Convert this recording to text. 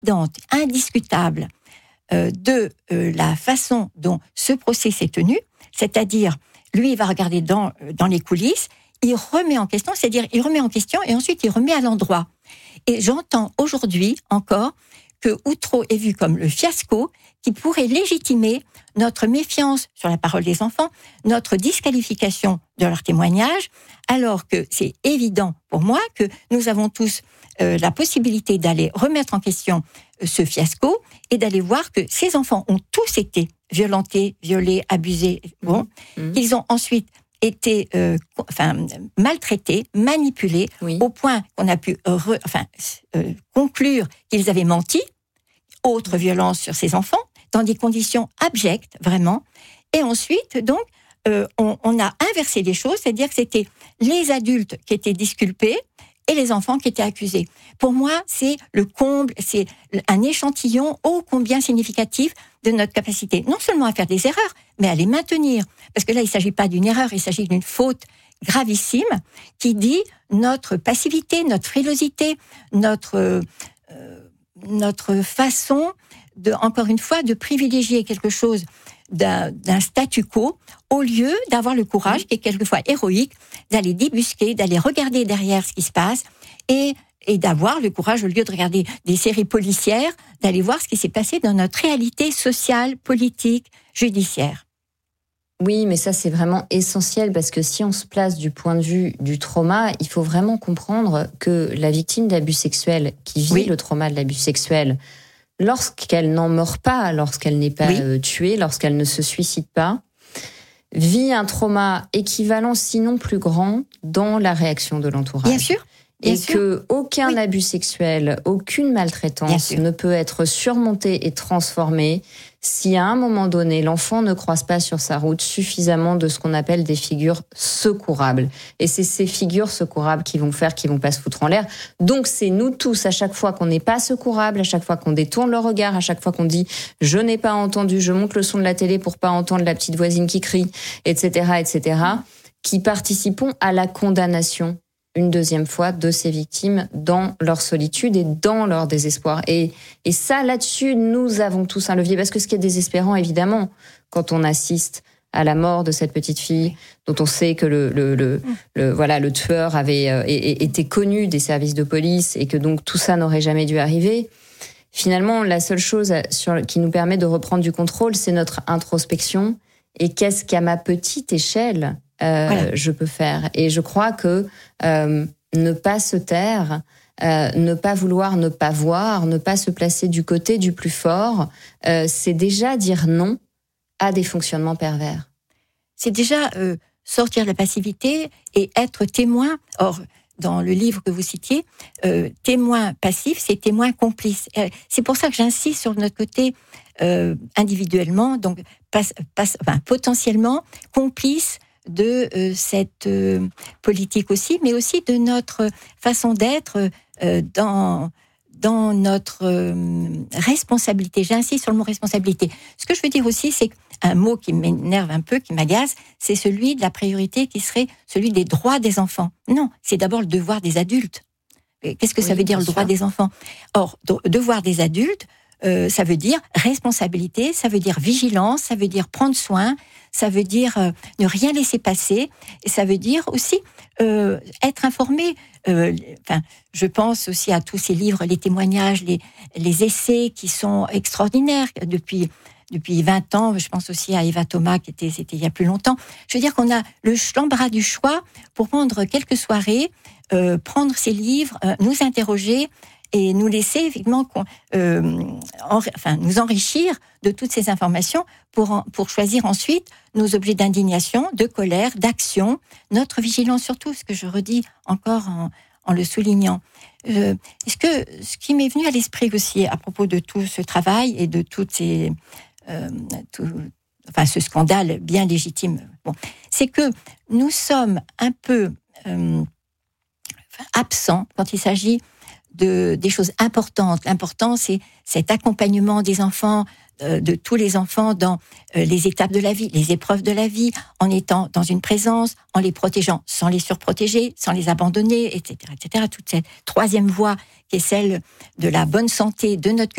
évidente, indiscutable de la façon dont ce procès s'est tenu, c'est-à-dire, lui, il va regarder dans les coulisses, il remet en question, c'est-à-dire, il remet en question et ensuite il remet à l'endroit. Et j'entends aujourd'hui encore que Outreau est vu comme le fiasco qui pourrait légitimer notre méfiance sur la parole des enfants, notre disqualification de leur témoignage, alors que c'est évident pour moi que nous avons tous la possibilité d'aller remettre en question ce fiasco et d'aller voir que ces enfants ont tous été violentés, violés, abusés, qu'ils ont ensuite été maltraités, manipulés, au point qu'on a pu conclure qu'ils avaient menti, autre violence sur ces enfants, dans des conditions abjectes, vraiment. Et ensuite, donc, on a inversé les choses, c'est-à-dire que c'était les adultes qui étaient disculpés et les enfants qui étaient accusés. Pour moi, c'est le comble, c'est un échantillon ô combien significatif de notre capacité, non seulement à faire des erreurs, mais à les maintenir. Parce que là, il ne s'agit pas d'une erreur, il s'agit d'une faute gravissime qui dit notre passivité, notre frilosité, notre façon, encore une fois, de privilégier quelque chose d'un statu quo, au lieu d'avoir le courage, qui est quelquefois héroïque, d'aller débusquer, d'aller regarder derrière ce qui se passe, et d'avoir le courage, au lieu de regarder des séries policières, d'aller voir ce qui s'est passé dans notre réalité sociale, politique, judiciaire. Oui, mais ça, c'est vraiment essentiel, parce que si on se place du point de vue du trauma, il faut vraiment comprendre que la victime d'abus sexuels qui vit le trauma de l'abus sexuel, lorsqu'elle n'en meurt pas, lorsqu'elle n'est pas tuée, lorsqu'elle ne se suicide pas, vit un trauma équivalent, sinon plus grand, dans la réaction de l'entourage. Bien sûr. Et que aucun abus sexuel, aucune maltraitance ne peut être surmontée et transformée si à un moment donné, l'enfant ne croise pas sur sa route suffisamment de ce qu'on appelle des figures secourables. Et c'est ces figures secourables qui vont pas se foutre en l'air. Donc c'est nous tous, à chaque fois qu'on n'est pas secourable, à chaque fois qu'on détourne le regard, à chaque fois qu'on dit « je n'ai pas entendu, je monte le son de la télé pour pas entendre la petite voisine qui crie », etc., qui participons à la condamnation une deuxième fois de ces victimes dans leur solitude et dans leur désespoir. Et ça, là-dessus, nous avons tous un levier. Parce que ce qui est désespérant, évidemment, quand on assiste à la mort de cette petite fille, dont on sait que le tueur avait été connu des services de police et que donc tout ça n'aurait jamais dû arriver. Finalement, la seule chose qui nous permet de reprendre du contrôle, c'est notre introspection. Et qu'est-ce qu'à ma petite échelle, je peux faire. Et je crois que ne pas se taire, ne pas vouloir, ne pas voir, ne pas se placer du côté du plus fort, c'est déjà dire non à des fonctionnements pervers. C'est déjà sortir de la passivité et être témoin. Or, dans le livre que vous citiez, témoin passif, c'est témoin complice. C'est pour ça que j'insiste sur notre côté individuellement, donc potentiellement complice de cette politique aussi, mais aussi de notre façon d'être dans notre responsabilité. J'insiste sur le mot responsabilité. Ce que je veux dire aussi, c'est un mot qui m'énerve un peu, qui m'agace, c'est celui de la priorité qui serait celui des droits des enfants. Non, c'est d'abord le devoir des adultes. Qu'est-ce que ça veut dire, le droit des enfants ? Or, devoir des adultes, ça veut dire responsabilité, ça veut dire vigilance, ça veut dire prendre soin, ça veut dire ne rien laisser passer, et ça veut dire aussi être informé. Je pense aussi à tous ces livres, les témoignages, les essais qui sont extraordinaires depuis 20 ans. Je pense aussi à Eva Thomas, c'était il y a plus longtemps. Je veux dire qu'on a l'embarras du choix pour prendre quelques soirées, prendre ces livres, nous interroger et nous laisser effectivement nous enrichir de toutes ces informations pour choisir ensuite nos objets d'indignation, de colère, d'action, notre vigilance surtout, ce que je redis encore en le soulignant. Ce qui m'est venu à l'esprit aussi à propos de tout ce travail et de toutes ces ce scandale bien légitime, c'est que nous sommes un peu absents quand il s'agit des choses importantes. L'important, c'est cet accompagnement des enfants de tous les enfants dans les étapes de la vie, les épreuves de la vie, en étant dans une présence, en les protégeant sans les surprotéger, sans les abandonner, etc., etc. Toute cette troisième voie qui est celle de la bonne santé de notre